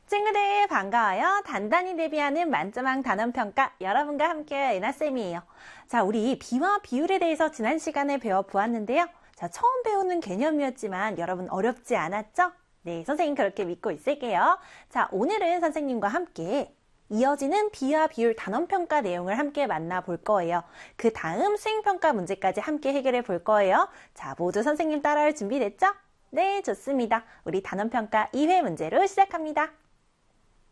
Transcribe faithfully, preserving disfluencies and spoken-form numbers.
친구들 반가워요. 단단히 대비하는 만점왕 단원평가 여러분과 함께 예나쌤이에요. 자, 우리 비와 비율에 대해서 지난 시간에 배워보았는데요. 자, 처음 배우는 개념이었지만 여러분 어렵지 않았죠? 네, 선생님 그렇게 믿고 있을게요. 자, 오늘은 선생님과 함께 이어지는 비와 비율 단원평가 내용을 함께 만나볼 거예요. 그 다음 수행평가 문제까지 함께 해결해 볼 거예요. 자, 모두 선생님 따라할 준비 됐죠? 네, 좋습니다. 우리 단원평가 이 회 문제로 시작합니다.